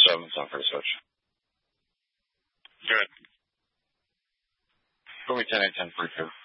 Some research. Good. Go me 10 8 10 free 2.